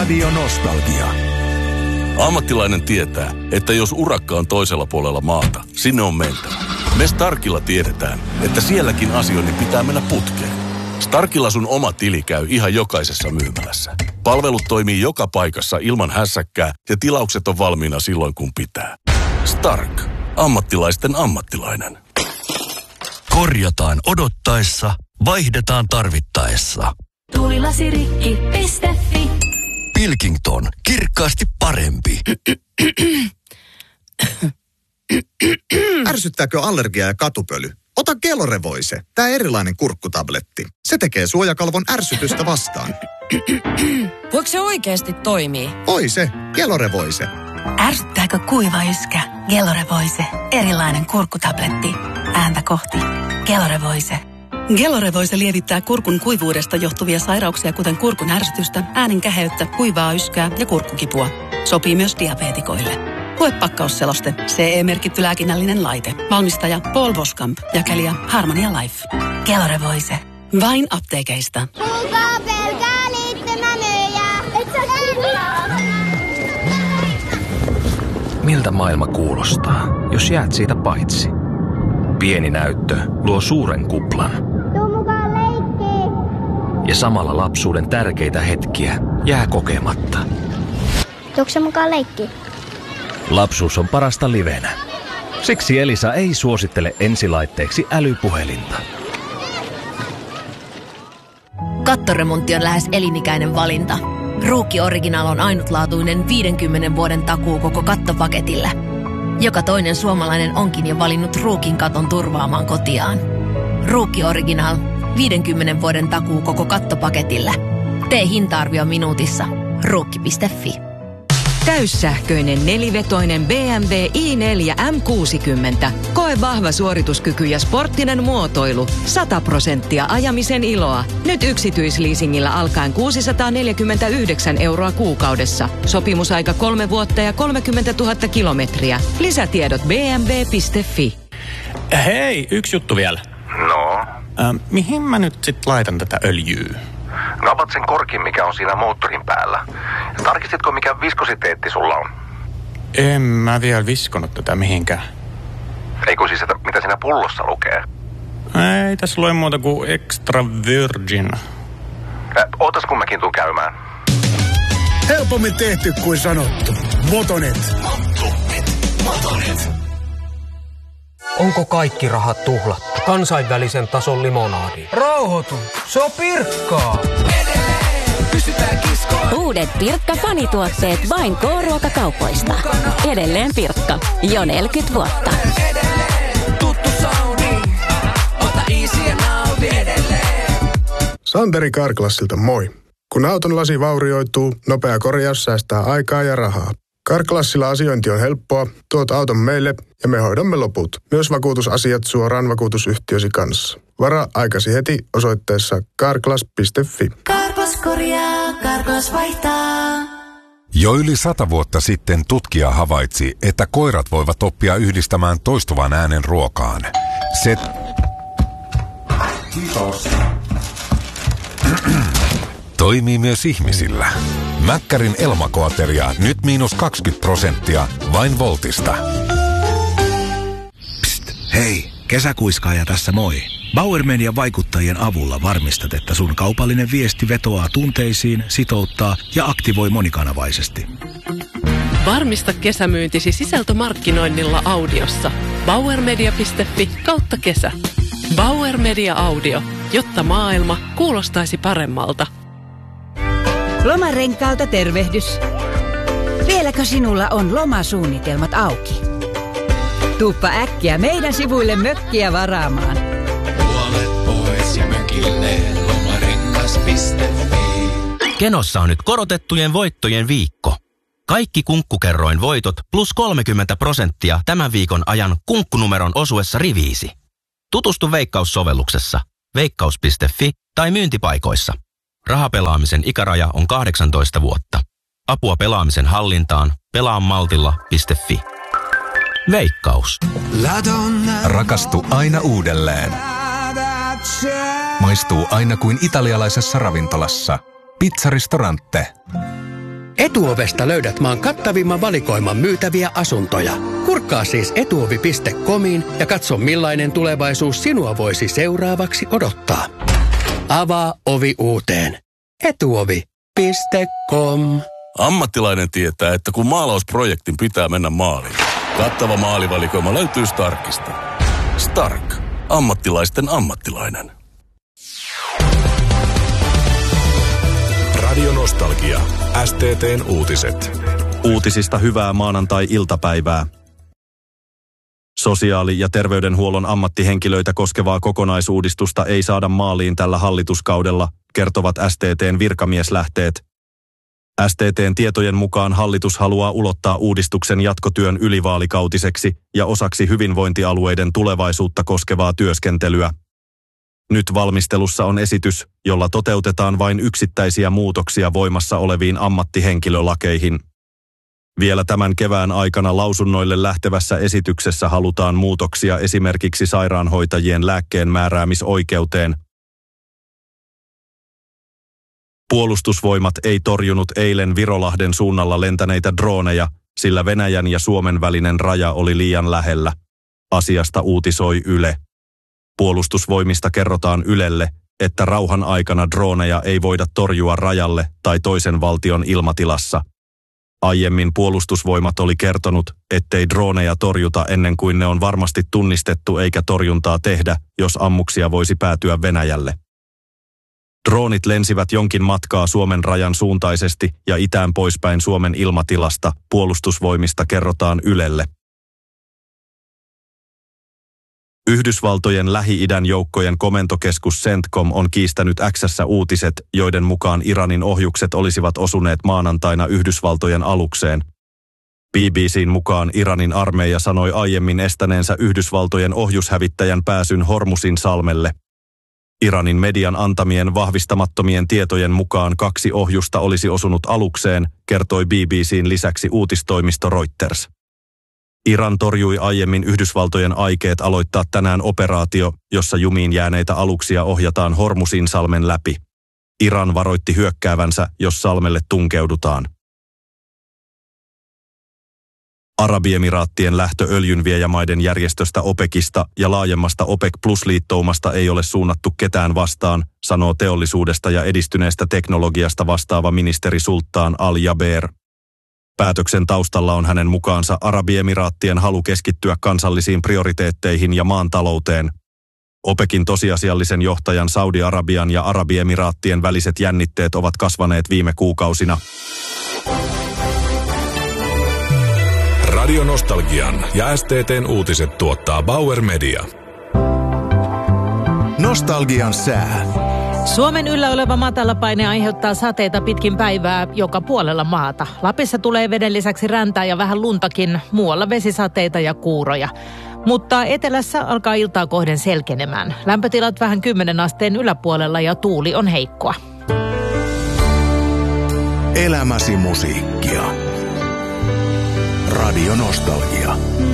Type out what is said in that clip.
Radio Nostalgia. Ammattilainen tietää, että jos urakka on toisella puolella maata, sinne on mentävä. Me Starkilla tiedetään, että sielläkin asioinnin pitää mennä putkeen. Starkilla sun oma tili käy ihan jokaisessa myymälässä. Palvelut toimii joka paikassa ilman hässäkkää ja tilaukset on valmiina silloin kun pitää. Stark. Ammattilaisten ammattilainen. Korjataan odottaessa, vaihdetaan tarvittaessa. Tuulilasirikki.fi. Pilkington. Kirkkaasti parempi. Ärsyttääkö allergia ja katupöly? Ota Gelore-Voice, tää erilainen kurkkutabletti. Se tekee suojakalvon ärsytystä vastaan. Voiko se oikeasti toimii? Voi se, Gelore-Voice. Ärsyttääkö kuiva yskä? Gelore-Voice. Erilainen kurkkutabletti. Ääntä kohti. Gelore-Voice. Gelore-Voice lievittää kurkun kuivuudesta johtuvia sairauksia, kuten kurkun ärsytystä, äänen käheyttä, kuivaa yskää ja kurkkukipua. Sopii myös diabeetikoille. Lue pakkausseloste. CE-merkitty lääkinnällinen laite. Valmistaja Paul Boskamp. Jakelija Harmonia Life. Gelore-Voice. Vain apteekeista. Kuulkaa pelkää liittymänöjä. Miltä maailma kuulostaa, jos jäät siitä paitsi? Pieni näyttö luo suuren kuplan. Tuu mukaan leikkiin. Ja samalla lapsuuden tärkeitä hetkiä jää kokematta. Tuukse mukaan leikkiin? Lapsuus on parasta livenä. Siksi Elisa ei suosittele ensilaitteeksi älypuhelinta. Kattoremontti on lähes elinikäinen valinta. Ruukki Original on ainutlaatuinen 50 vuoden takuu koko kattopaketille. Joka toinen suomalainen onkin jo valinnut Ruukin katon turvaamaan kotiaan. Ruukki Original, 50 vuoden takuu koko kattopaketille. Tee hinta-arvio minuutissa. Ruukki.fi. Täyssähköinen nelivetoinen BMW i4 M60. Koe vahva suorituskyky ja sporttinen muotoilu. 100% ajamisen iloa. Nyt yksityisleasingillä alkaen 649 € kuukaudessa. Sopimusaika 3 vuotta ja 30 000 kilometriä. Lisätiedot bmw.fi. Hei, yksi juttu vielä. No? Mihin mä nyt sit laitan tätä öljyä? Napat sen korkin, mikä on siinä moottorin päällä. Tarkistitko, mikä viskositeetti sulla on? En mä vielä viskonut tätä mihinkään. Eikö siis, että mitä siinä pullossa lukee? Ei tässä lue muuta kuin extra virgin. Ootas kun mäkin tuun käymään. Helpommin tehty kuin sanottu. Motonet. Motonet. Onko kaikki rahat tuhlattu? Kansainvälisen tason limonaadi. Rauhoitu, se on Pirkkaa. Uudet Pirkka-fanituotteet vain K-ruokakaupoista. Edelleen Pirkka. Jo 40 vuotta. Santeri Carglassilta moi. Kun auton lasi vaurioituu, nopea korjaus säästää aikaa ja rahaa. Carglassilla asiointi on helppoa, tuot auton meille ja me hoidamme loput. Myös vakuutusasiat suoraan vakuutusyhtiösi kanssa. Varaa aikasi heti osoitteessa carglass.fi. Carglass korjaa, Carglass vaihtaa. Jo yli 100 vuotta sitten tutkija havaitsi, että koirat voivat oppia yhdistämään toistuvan äänen ruokaan. Se toimii myös ihmisillä. Mäkkärin Elmakoateria nyt -20% vain Voltista. Psst, hei, kesäkuiskaaja tässä moi. Bauer Median vaikuttajien avulla varmistat, että sun kaupallinen viesti vetoaa tunteisiin, sitouttaa ja aktivoi monikanavaisesti. Varmista kesämyyntisi sisältömarkkinoinnilla audiossa. bauermedia.fi/kesä. Bauer Media Audio, jotta maailma kuulostaisi paremmalta. Lomarenkaalta tervehdys. Vieläkö sinulla on lomasuunnitelmat auki? Tuuppa äkkiä meidän sivuille mökkiä varaamaan. Puolet pois ja mökille lomarengas.fi. Kenossa on nyt korotettujen voittojen viikko. Kaikki Kunkkukerroin voitot plus 30% tämän viikon ajan kunkkunumeron osuessa riviisi. Tutustu Veikkaus-sovelluksessa, veikkaus.fi tai myyntipaikoissa. Rahapelaamisen ikäraja on 18 vuotta. Apua pelaamisen hallintaan pelaamaltilla.fi. Veikkaus. Rakastu aina uudelleen. Maistuu aina kuin italialaisessa ravintolassa. Pizzaristorante. Etuovesta löydät maan kattavimman valikoiman myytäviä asuntoja. Kurkkaa siis etuovi.comiin ja katso millainen tulevaisuus sinua voisi seuraavaksi odottaa. Avaa ovi uuteen. Etuovi.com. Ammattilainen tietää, että kun maalausprojektin pitää mennä maaliin, kattava maalivalikoima löytyy Starkista. Stark. Ammattilaisten ammattilainen. Radio Nostalgia. STT:n uutiset. Uutisista hyvää maanantai-iltapäivää. Sosiaali- ja terveydenhuollon ammattihenkilöitä koskevaa kokonaisuudistusta ei saada maaliin tällä hallituskaudella, kertovat STT:n virkamieslähteet. STT:n tietojen mukaan hallitus haluaa ulottaa uudistuksen jatkotyön ylivaalikautiseksi ja osaksi hyvinvointialueiden tulevaisuutta koskevaa työskentelyä. Nyt valmistelussa on esitys, jolla toteutetaan vain yksittäisiä muutoksia voimassa oleviin ammattihenkilölakeihin. Vielä tämän kevään aikana lausunnoille lähtevässä esityksessä halutaan muutoksia esimerkiksi sairaanhoitajien lääkkeenmääräämisoikeuteen. Puolustusvoimat ei torjunut eilen Virolahden suunnalla lentäneitä droneja, sillä Venäjän ja Suomen välinen raja oli liian lähellä. Asiasta uutisoi Yle. Puolustusvoimista kerrotaan Ylelle, että rauhan aikana droneja ei voida torjua rajalle tai toisen valtion ilmatilassa. Aiemmin Puolustusvoimat oli kertonut, ettei droneja torjuta ennen kuin ne on varmasti tunnistettu eikä torjuntaa tehdä, jos ammuksia voisi päätyä Venäjälle. Droonit lensivät jonkin matkaa Suomen rajan suuntaisesti ja itään poispäin Suomen ilmatilasta, Puolustusvoimista kerrotaan Ylelle. Yhdysvaltojen Lähi-idän joukkojen komentokeskus CENTCOM on kiistänyt X:ssä uutiset, joiden mukaan Iranin ohjukset olisivat osuneet maanantaina Yhdysvaltojen alukseen. BBC:n mukaan Iranin armeija sanoi aiemmin estäneensä Yhdysvaltojen ohjushävittäjän pääsyn Hormuzin salmelle. Iranin median antamien vahvistamattomien tietojen mukaan 2 ohjusta olisi osunut alukseen, kertoi BBC:n lisäksi uutistoimisto Reuters. Iran torjui aiemmin Yhdysvaltojen aikeet aloittaa tänään operaatio, jossa jumiin jääneitä aluksia ohjataan Hormuzin salmen läpi. Iran varoitti hyökkäävänsä, jos salmelle tunkeudutaan. Arabiemiraattien lähtö öljynviejämaiden järjestöstä OPECista ja laajemmasta OPEC Plus-liittoumasta ei ole suunnattu ketään vastaan, sanoo teollisuudesta ja edistyneestä teknologiasta vastaava ministeri Sultan Al-Jaber. Päätöksen taustalla on hänen mukaansa Arabiemiraattien halu keskittyä kansallisiin prioriteetteihin ja maan talouteen. OPECin tosiasiallisen johtajan Saudi-Arabian ja Arabiemiraattien väliset jännitteet ovat kasvaneet viime kuukausina. Radio Nostalgian ja STT:n uutiset tuottaa Bauer Media. Nostalgian sää. Suomen yllä oleva matalapaine aiheuttaa sateita pitkin päivää joka puolella maata. Lapissa tulee veden lisäksi räntää ja vähän luntakin, muualla vesisateita ja kuuroja. Mutta etelässä alkaa iltaa kohden selkenemään. Lämpötilat vähän 10 asteen yläpuolella ja tuuli on heikkoa. Elämäsi musiikkia. Radio Nostalgia.